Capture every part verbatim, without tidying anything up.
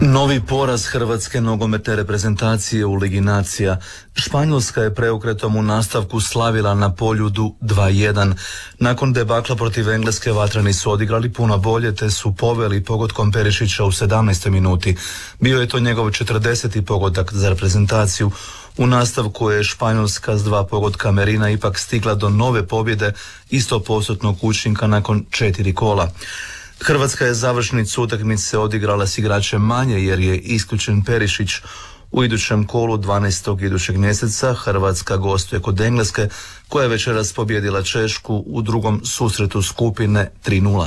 Novi poraz hrvatske nogometne reprezentacije u Ligi nacija. Španjolska je preokretom u nastavku slavila na Poljudu dva jedan. Nakon debakla protiv Engleske vatreni su odigrali puno bolje te su poveli pogodkom Perišića u sedamnaestoj minuti. Bio je to njegov četrdeseti pogodak za reprezentaciju. U nastavku je Španjolska s dva pogotka Merina ipak stigla do nove pobjede i sto postotnog učinka nakon četiri kola. Hrvatska je završnicu utakmice odigrala s igračem manje jer je isključen Perišić. U idućem kolu dvanaestog idućeg mjeseca Hrvatska gostuje kod Engleske koja je večeras pobjedila Češku u drugom susretu skupine tri nula.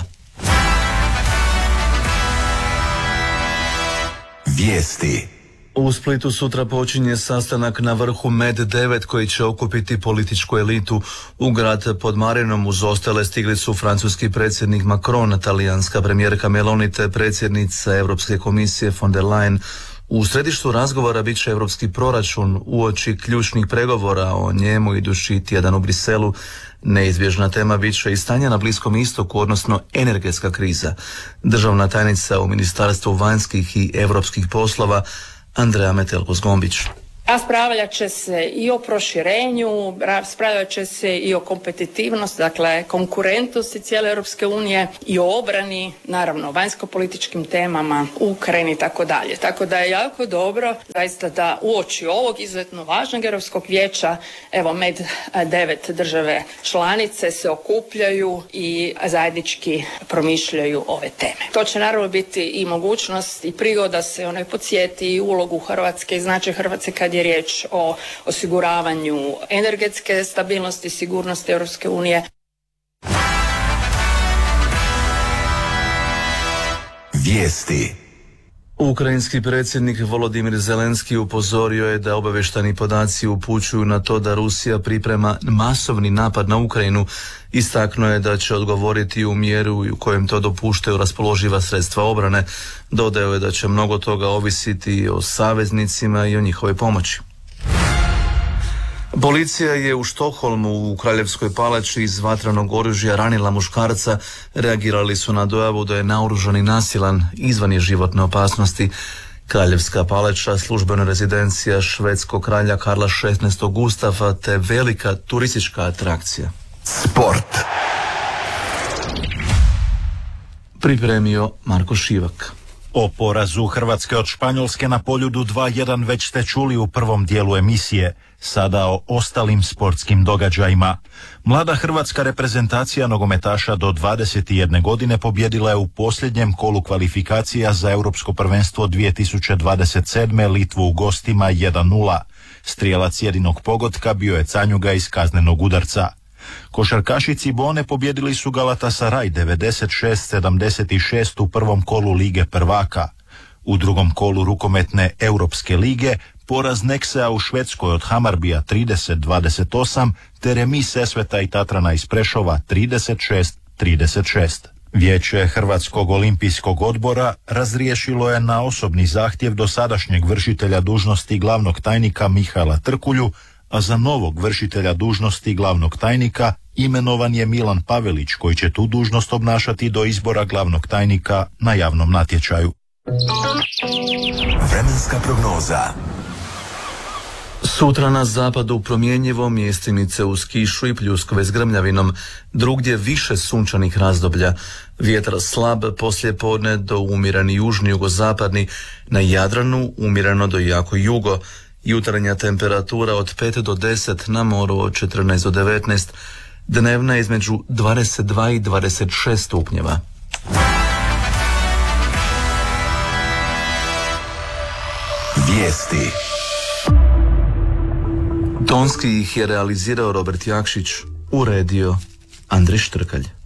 Vijesti. U Splitu sutra počinje sastanak na vrhu Med devet koji će okupiti političku elitu. U grad pod Marinom uz ostale stigli su francuski predsjednik Macron, talijanska premijerka Meloni te predsjednica Europske komisije von der Leyen. U središtu razgovora bit će europski proračun uoči ključnih pregovora o njemu idući tjedan u Briselu. Neizbježna tema bit će i stanje na Bliskom istoku, odnosno energetska kriza. Državna tajnica u Ministarstvu vanjskih i europskih poslova Andreja Metelko-Zgombić. Raspravljat će se i o proširenju, raspravljat će se i o kompetitivnosti, dakle konkurentnosti cijele Europske unije i o obrani, naravno vanjsko-političkim temama, Ukrajini i tako dalje. Tako da je jako dobro zaista da uoči ovog izuzetno važnog Europskog vijeća, evo Med devet države članice se okupljaju i zajednički promišljaju ove teme. To će naravno biti i mogućnost i prigoda se onaj podsjeti i ulogu Hrvatske i značaj Hrvatske kad je je riječ o osiguravanju energetske stabilnosti i sigurnosti Europske unije. Vijesti. Ukrajinski predsjednik Volodimir Zelenski upozorio je da obavještajni podaci upućuju na to da Rusija priprema masovni napad na Ukrajinu. Istaknuo je da će odgovoriti u mjeru u kojem to dopuštaju raspoloživa sredstva obrane. Dodao je da će mnogo toga ovisiti o saveznicima i o njihovoj pomoći. Policija je u Štokholmu u Kraljevskoj palači iz vatrenog oružja ranila muškarca. Reagirali su na dojavu da je naoružan i nasilan, izvan je životne opasnosti. Kraljevska palača, službena rezidencija švedskog kralja Karla šesnaestog Gustava te velika turistička atrakcija. Sport. Pripremio Marko Šivak. O porazu Hrvatske od Španjolske na Poljudu dva jedan već ste čuli u prvom dijelu emisije. Sada o ostalim sportskim događajima. Mlada hrvatska reprezentacija nogometaša do dvadeset jedne godine pobjedila je u posljednjem kolu kvalifikacija za Europsko prvenstvo dvije tisuće dvadeset sedme Litvu u gostima jedan nula. Strijelac jedinog pogotka bio je Canjuga iz kaznenog udarca. Košarkaši Cibone pobjedili su Galatasaray devedeset šest sedamdeset šest u prvom kolu Lige prvaka. U drugom kolu rukometne Europske lige poraz Neksea u Švedskoj od Hamarbija trideset dvadeset osam te remis Sesveta i Tatrana iz Prešova trideset šest trideset šest. Vijeće Hrvatskog olimpijskog odbora razriješilo je na osobni zahtjev dosadašnjeg vršitelja dužnosti glavnog tajnika Mihaela Trkulju, a za novog vršitelja dužnosti glavnog tajnika imenovan je Milan Pavelić koji će tu dužnost obnašati do izbora glavnog tajnika na javnom natječaju. Vremenska prognoza. Sutra na zapadu promjenjivo, mjestimice uz kišu i pljuskove s grmljavinom, drugdje više sunčanih razdoblja. Vjetar slab, poslije podne do umjereni južni jugozapadni, na Jadranu umjereno do jako jugo. Jutarnja temperatura od pet do deset, na moru od četrnaest do devetnaest, dnevna između dvadeset dva i dvadeset šest stupnjeva. Vijesti. Tonski ih je realizirao Robert Jakšić, uredio Andrej Štrkalj.